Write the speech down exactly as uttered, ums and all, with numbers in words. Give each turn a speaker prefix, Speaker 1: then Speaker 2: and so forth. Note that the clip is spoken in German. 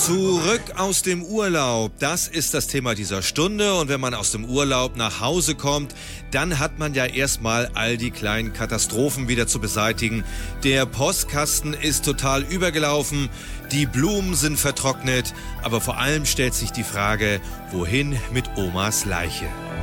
Speaker 1: Zurück aus dem Urlaub, das ist das Thema dieser Stunde. Und wenn man aus dem Urlaub nach Hause kommt, dann hat man ja erstmal all die kleinen Katastrophen wieder zu beseitigen. Der Postkasten ist total übergelaufen, die Blumen sind vertrocknet, aber vor allem stellt sich die Frage, wohin mit Omas Leiche?